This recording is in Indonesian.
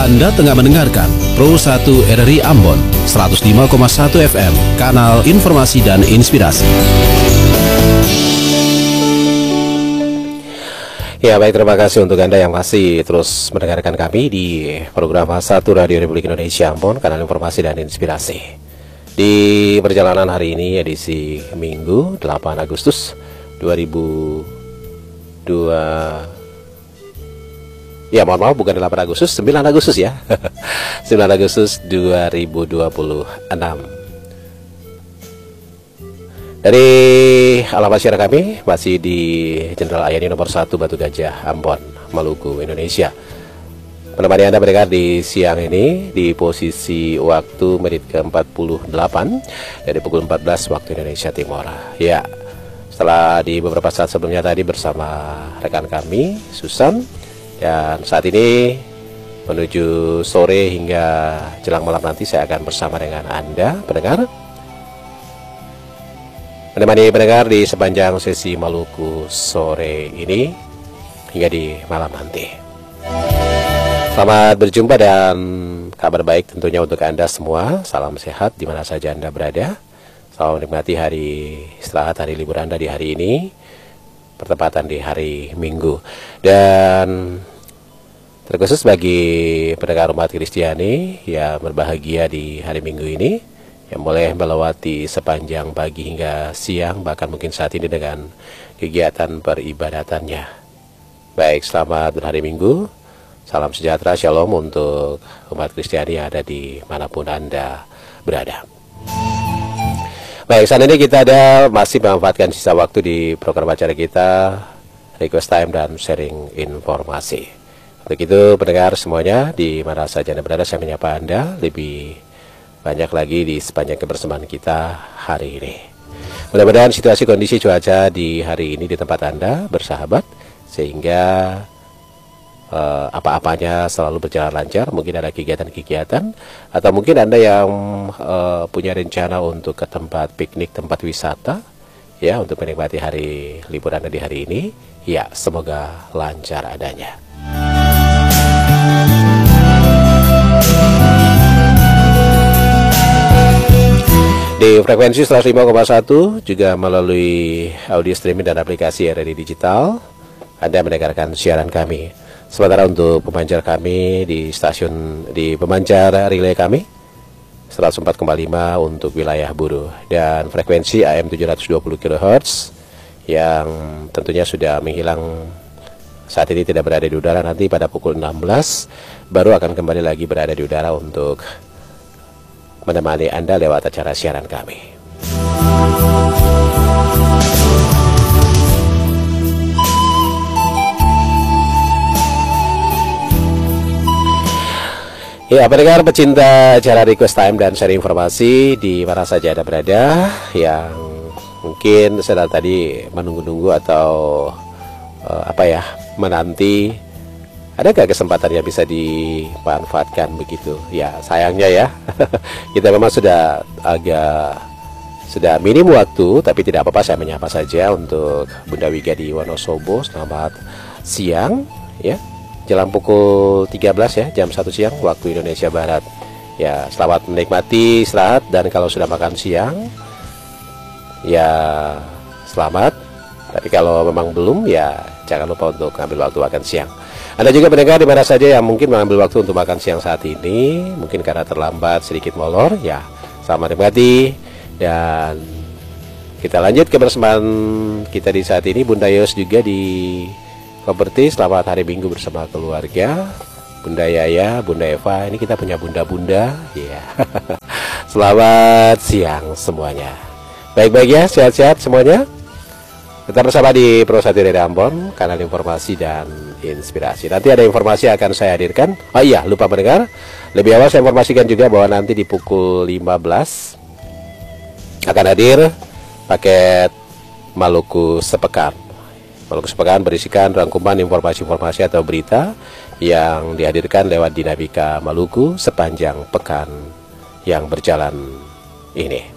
Anda tengah mendengarkan Pro 1 RRI Ambon 105,1 FM, kanal informasi dan inspirasi. Ya, baik, terima kasih untuk Anda yang masih terus mendengarkan kami di program 1 Radio Republik Indonesia Ambon, kanal informasi dan inspirasi. Di perjalanan hari ini edisi Minggu 8 Agustus 2002. Ya, mohon maaf, bukan 8 Agustus, 9 Agustus ya. 9 Agustus 2026. Dari alamat siaran kami masih di Jenderal Ayani nomor 1 Batu Gajah, Ambon, Maluku, Indonesia. Menemani Anda mendengar di siang ini di posisi waktu menit ke-48 dari pukul 14 waktu Indonesia Timur. Ya, setelah di beberapa saat sebelumnya tadi bersama rekan kami, Susan. Dan saat ini menuju sore hingga jelang malam nanti saya akan bersama dengan Anda pendengar, menemani pendengar di sepanjang sesi Maluku sore ini hingga di malam nanti. Selamat berjumpa dan kabar baik tentunya untuk Anda semua. Salam sehat di mana saja Anda berada. Selamat menikmati hari istirahat, hari libur Anda di hari ini, bertepatan di hari Minggu. Dan terkhusus bagi pendengar umat Kristiani yang berbahagia di hari Minggu ini, yang boleh melewati sepanjang pagi hingga siang, bahkan mungkin saat ini dengan kegiatan peribadatannya. Baik, selamat berhari Minggu. Salam sejahtera, shalom untuk umat Kristiani yang ada di manapun Anda berada. Baik, saat ini kita masih memanfaatkan sisa waktu di program acara kita, Request Time dan Sharing Informasi. Untuk itu, pendengar semuanya, di mana saja Anda berada, saya menyapa Anda lebih banyak lagi di sepanjang kebersamaan kita hari ini. Mudah-mudahan situasi kondisi cuaca di hari ini di tempat Anda bersahabat, sehingga apa-apanya selalu berjalan lancar. Mungkin ada kegiatan-kegiatan, atau mungkin Anda yang punya rencana untuk ke tempat piknik, tempat wisata, ya, untuk menikmati hari libur Anda di hari ini, ya, semoga lancar adanya. Di frekuensi 105,1 juga melalui audio streaming dan aplikasi RRI Digital Anda mendengarkan siaran kami. Sementara untuk pemancar kami di stasiun, di pemancar relay kami 104,5 untuk wilayah Buru, dan frekuensi AM 720 kHz yang tentunya sudah menghilang, saat ini tidak berada di udara. Nanti pada pukul 16 baru akan kembali lagi berada di udara untuk menemani Anda lewat acara siaran kami. Ya, pendengar pecinta acara Request Time dan Sharing Informasi di mana saja Anda berada, yang mungkin sedang tadi menunggu-nunggu atau menanti, adakah kesempatan yang bisa dimanfaatkan begitu? Ya, sayangnya ya, kita memang sudah minim waktu, tapi tidak apa-apa, saya menyapa saja untuk Bunda Wiga di Wonosobo. Selamat siang, ya, jelang pukul 13 ya, jam 1 siang waktu Indonesia Barat. Ya, selamat menikmati istirahat, dan kalau sudah makan siang, ya selamat. Tapi kalau memang belum, ya jangan lupa untuk ambil waktu makan siang. Anda juga mendengar di mana saja yang mungkin mengambil waktu untuk makan siang saat ini, mungkin karena terlambat sedikit molor, ya selamat menikmati. Dan kita lanjut kebersamaan kita di saat ini. Bunda Yos juga di Properti, selamat hari Minggu bersama keluarga. Bunda Yaya, Bunda Eva, ini kita punya bunda-bunda, ya. Selamat siang semuanya. Baik-baik ya, sehat-sehat semuanya. Kita bersama di Pro 1 dari Ambon, kanal informasi dan inspirasi. Nanti ada informasi yang akan saya hadirkan. Oh iya, lupa mendengar. Lebih awal saya informasikan juga bahwa nanti di pukul 15 akan hadir paket Maluku Sepekan. Maluku Sepekan berisikan rangkuman informasi-informasi atau berita yang dihadirkan lewat Dinamika Maluku sepanjang pekan yang berjalan ini.